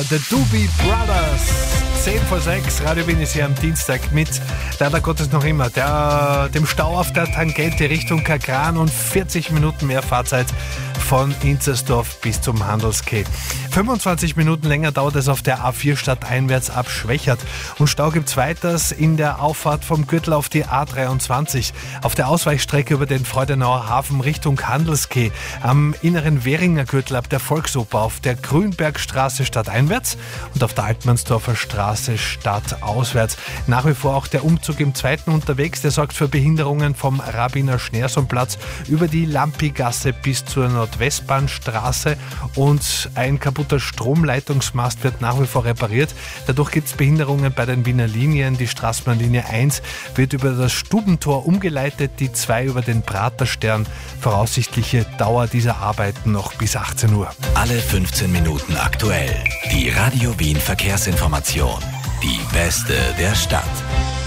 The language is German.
The Doobie Brothers. 5:10, Radio Wien ist hier am Dienstag mit, leider Gottes noch immer, dem Stau auf der Tangente Richtung Kagran und 40 Minuten mehr Fahrzeit von Inzersdorf bis zum Handelskeh. 25 Minuten länger dauert es auf der A4 stadteinwärts ab Schwächert. Und Stau gibt es weiters in der Auffahrt vom Gürtel auf die A23. Auf der Ausweichstrecke über den Freudenauer Hafen Richtung Handelskeh. Am inneren Währinger Gürtel ab der Volksoper. Auf der Grünbergstraße stadteinwärts und auf der Altmannsdorfer Straße stadtauswärts. Nach wie vor auch der Umzug im zweiten unterwegs. Der sorgt für Behinderungen vom Rabbiner-Schneersohn-Platz über die Lampigasse bis zur Nordwestbahnstraße. Und ein kaputter Stromleitungsmast wird nach wie vor repariert. Dadurch gibt es Behinderungen bei den Wiener Linien. Die Straßenbahnlinie 1 wird über das Stubentor umgeleitet, die 2 über den Praterstern. Voraussichtliche Dauer dieser Arbeiten noch bis 18 Uhr. Alle 15 Minuten aktuell. Die Radio Wien Verkehrsinformation. Die beste der Stadt.